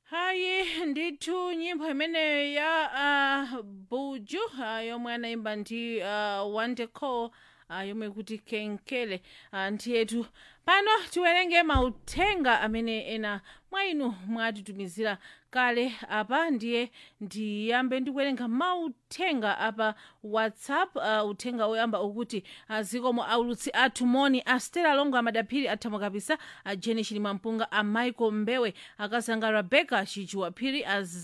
hayi ndithu nyimbo imeneyo ya buju yomwe anaimba ndi wandeko yomwe kuti kenkele ndiyetu pano tiwerenge mauthenga amene ena mwa inu mwatitumizira kale apa ndiye ndiyambe ndikuwerenga mauthenga apa whatsapp. Uthenga oyamba ukuti zikomo aulutsi athu moni a Stella Longo amadaphiri athamo kapisa a Jenny Chilima Mpunga a Michael Mbewe akazanga Rebecca Chichiwaphiri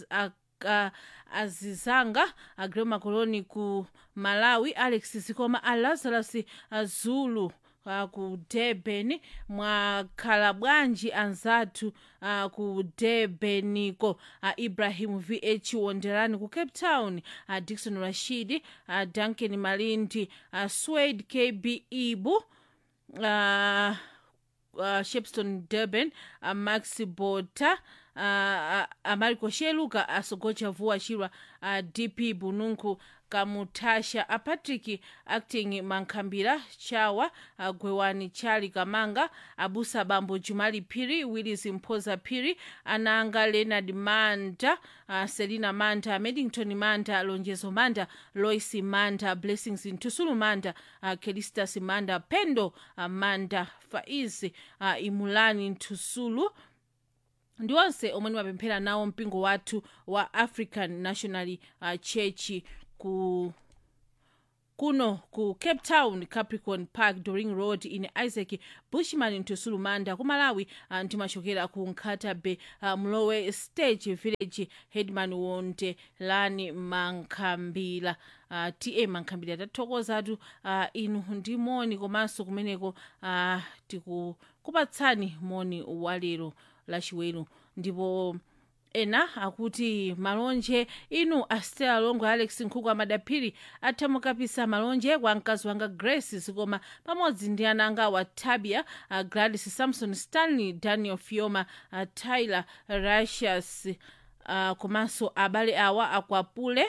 azizanga a Grema Koloni ku Malawi Alex Zikoma a Lazarus Zulu ku Durban mwakhala bwanji anzathu ku Durbaniko Ibrahim VH Wonderani ku Cape Town Dickson Rashidi Duncan Malindi Swade KB Ibu Shepston Durban Max Bota Mariko Sheluka Sogocha Vua Shirwa DP Bununku Kamutasha Patrick Acting Mankambira Chawa Gwewani Chali Kamanga Abusa Bambo Jumali Piri Willis Mpoza Piri Ananga Leonard Manda Selina Manda Medington Manda Lonjezo Manda Loisi Manda Blessings Ntusulu Manda Kelistas Manda Pendo Manda Faizi Imulani Ntusulu ndi onse omwe nimapemphera nawo mpingo wathu wa African National Church kuno ku Cape Town Capricorn Park Doring Road in Isaac Bushman Ntusulu Manda ku Malawi ndimachokera ku Nkatabe Mlowe Stage Village Headman Wonde Lani Mankhambira ta Mankhambira tathokozatu inu ndi moni komanso kumeneko tikukupatsani moni walero lachiwelo ndipo ena akuti malonje inu a Stella Longo Alex Nkhuku amadaphiri athamo kapisa malonje kwa mkazi wanga Grace Zikoma pamodzi ndi ana anga wa Tabia Gladys Samson Stanley Daniel Fioma Tyler Rashas komanso abale awa akwapule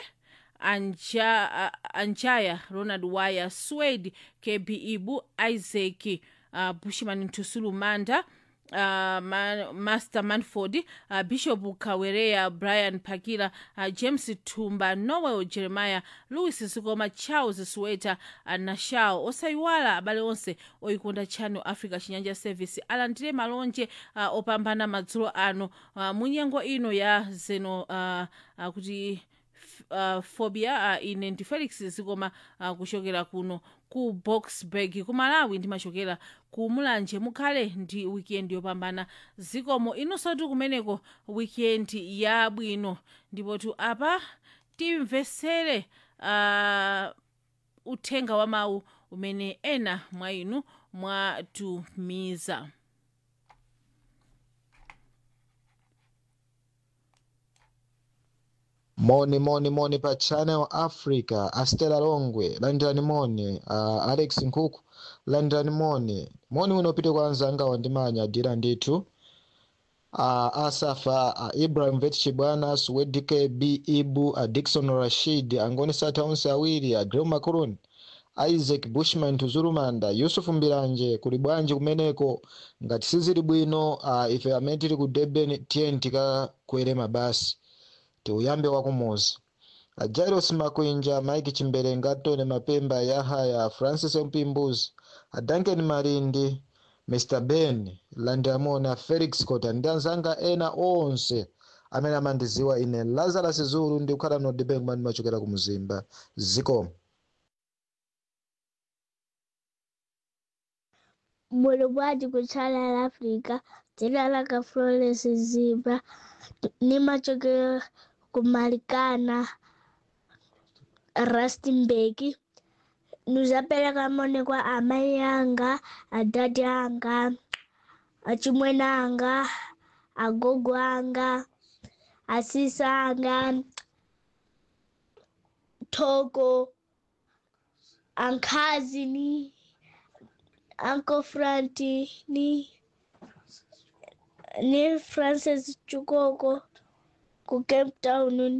Anjaya Ronald Waya Swade KB Ibu Isaac Bushman Ntusulu Manda Master Manford Bishop Kawerea Brian Pakila James Tumba Noel Jeremiah Louis Zikoma Charles Sweta Nashao osaiwala abale onse oikonda Channel Africa Chinyanja Service alandire malonje opambana madzulo ano munyengo ino ya zeno kuti phobia ine ndi Felix Zikoma kuchokera kuno ku Boksburg ku Malawi ndimachokera ku Mulanje mukhale ndi weekend yopambana zikomo inonso kumeneko weekend yabwino ndipo tu apa timvesere uthenga wa mawu umene ena mwa inu mwatumiza. Moni pa Channel Africa Stella Longwe landirani moni Alex Nkhuku landirani moni unopite kwa anzanga wandimanya dira ndithu Asafa Ibrahim Vetchibwana Swede KB Ibu Dickson Rashid Angoni Sata onse awiri Grema Koloni Isaac Bushman Tuzurumanda Yusuf Mbiranje kuli bwanji kumeneko ngati sizili bwino ife amene tili ku Durban TNT ka kuerema basi uyambe wakumuzi Jairus Makwinja Mike Chimberenga Tone Mapemba Yahaya Francis Mpimbuzi Duncan Marindi Mr. Ben Landamona Felix Kota ndanzanga ena onse amene amandiziwa ine Lazarus Zulu ndi kukhala no Durban mani machokera ku Mzimba zikomo. Mulubwaji ku Channel Africa jina laka Florence Zimba ni machokera kumalikana Rustenburg nuzapeleka mone kwa amai yanga adadi anga achimwena anga agogo anga asisa anga Togo ankazi ni Uncle Franti ni Francis Chukoko ku Cape Town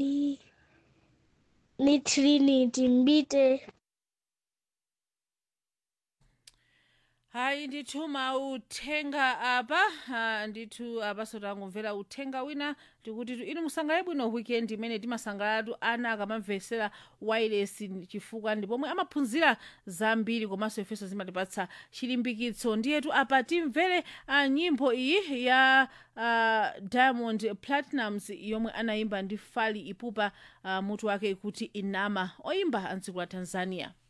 ni Trinity Mbite. hayi ndithu mauthenga apa ndithu apaso tangomvera uthenga wina tikuti inu musangalale bwino weekend imene timasangalatu ana akamamvesera wireless chifukwa ndi pomwe amaphunzira zambiri komanso ifenso zimatipatsa chilimbikitso ndiyetu apa timvere nyimbo iyi ya Diamond Platnumz yomwe anayimba ndi Fally Ipupa mutu wake kuti Inama oyimba a dziko la Tanzania.